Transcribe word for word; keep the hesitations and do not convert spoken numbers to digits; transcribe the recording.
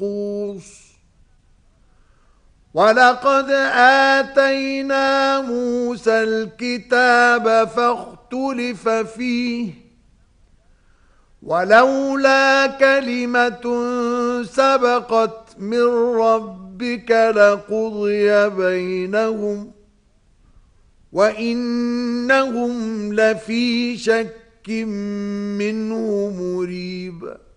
منقوص ولقد آتينا موسى الكتاب فاختلف فيه ولولا كلمة سبقت من ربك لقضي بينهم وإنهم لفي شك منه مريب